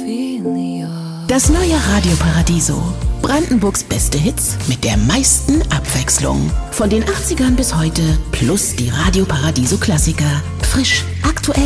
Das neue Radio Paradiso. Brandenburgs beste Hits mit der meisten Abwechslung. Von den 80ern bis heute plus die Radio Paradiso Klassiker. Frisch, aktuell.